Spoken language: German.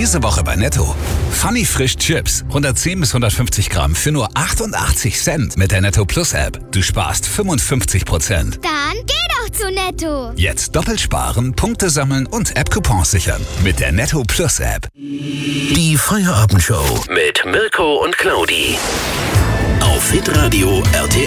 Diese Woche bei Netto. Funny Frisch Chips. 110 bis 150 Gramm für nur 88 Cent mit der Netto Plus App. Du sparst 55%. Dann geh doch zu Netto. Jetzt doppelt sparen, Punkte sammeln und App-Coupons sichern. Mit der Netto Plus App. Die Feierabendshow mit Mirko und Claudi. Auf Hitradio RTL.